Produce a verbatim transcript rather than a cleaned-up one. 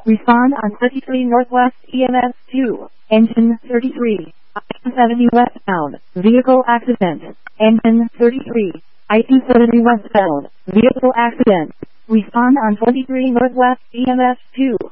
Respond on thirty-three Northwest E M S two. Engine thirty-three. I two seventy westbound. Vehicle accident. Engine thirty-three. I two seventy westbound. Vehicle accident. Respond on twenty-three Northwest E M S two.